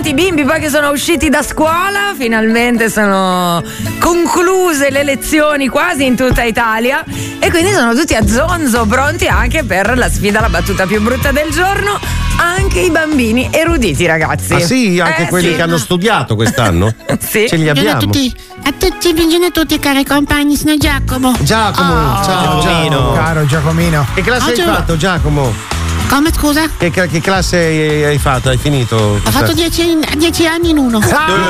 tanti bimbi poi che sono usciti da scuola, finalmente sono concluse le lezioni quasi in tutta Italia e quindi sono tutti a zonzo, pronti anche per la sfida, la battuta più brutta del giorno. Anche i bambini eruditi, ragazzi. Ah sì? Anche quelli che hanno studiato quest'anno? Sì. Ce li abbiamo. Buongiorno a tutti cari compagni, sono Giacomo. Giacomo, ciao Giacomo. Caro Giacomino. Che classe hai fatto, Giacomo? Come, scusa? Che classe hai fatto? Hai finito? Ho fatto 10 anni in uno.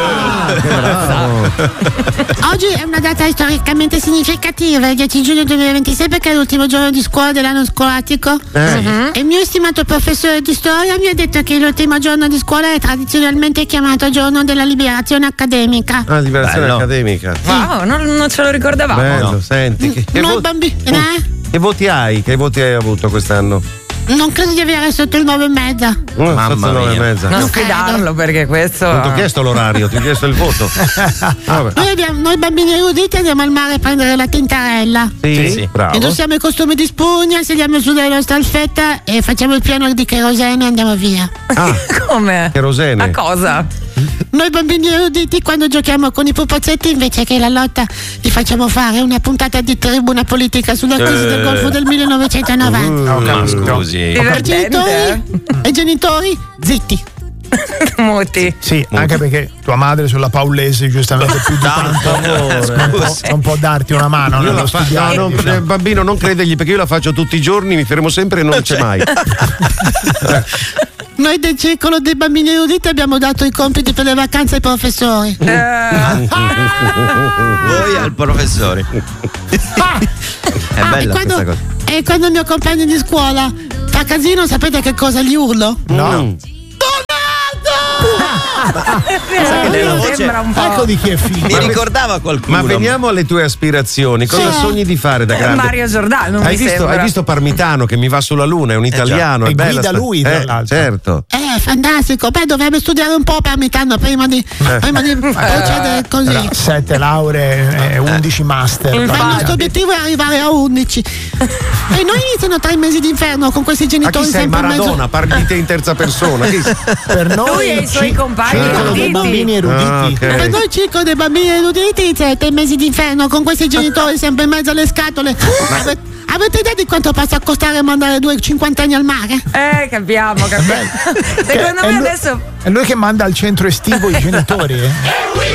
Oggi è una data storicamente significativa, il 10 giugno 2026, perché è l'ultimo giorno di scuola dell'anno scolastico. E il mio stimato professore di storia mi ha detto che l'ultimo giorno di scuola è tradizionalmente chiamato giorno della liberazione accademica. Ah, liberazione accademica. Wow, non ce lo ricordavamo. Bello, senti. Noi bambini. Che voti hai? Che voti hai avuto quest'anno? Non credo di avere sotto il 9,5. Mamma mia. 9,5. Non fidarlo, perché questo. Non ti ho chiesto l'orario, ti ho chiesto il voto. Noi bambini eruditi andiamo al mare a prendere la tintarella. Sì, bravo. Indossiamo i costumi di spugna, sediamo su della nostra alfetta e facciamo il piano di kerosene e andiamo via. Come? Kerosene. A cosa? Noi bambini eruditi quando giochiamo con i pupazzetti, invece che la lotta, gli facciamo fare una puntata di tribuna politica sulla crisi del Golfo del 1990. Scusi. Divertente. E genitori zitti. Muti. Sì, anche perché tua madre sulla Paullese giustamente più di tanto non può darti una mano Io nello studiare. bambino, non credergli, perché io la faccio tutti i giorni, mi fermo sempre e non c'è mai. Noi del circolo dei bambini eruditi abbiamo dato i compiti per le vacanze ai professori. Voi al professore. È bella questa cosa. E quando il mio compagno di scuola fa casino, sapete che cosa gli urlo? No. Sembra un po'. Ecco di chi è figlio. Mi ricordava qualcuno. Ma veniamo alle tue aspirazioni. Cosa sogni di fare da grande? Mario Giordano. Hai visto Parmitano che mi va sulla luna? È un italiano. E è bella guida lui, tra l'altro. Certo. Fantastico. Beh, dovrebbe studiare un po' Parmitano prima di procedere così. 7 lauree, 11 master. Il nostro obiettivo è arrivare a 11. E noi iniziano 3 mesi d'inferno con questi Ma genitori chi sei, sempre in mezzo. Maradona? Parli di te in terza persona. Per noi Lui e i suoi compagni circolo dei bambini eruditi. Per noi circo dei bambini eruditi inizia 3 mesi d'inferno con questi genitori sempre in mezzo alle scatole. Avete idea di quanto possa costare mandare 2 cinquantenni al mare? Capiamo. Secondo me adesso. È lui che manda al centro estivo i genitori.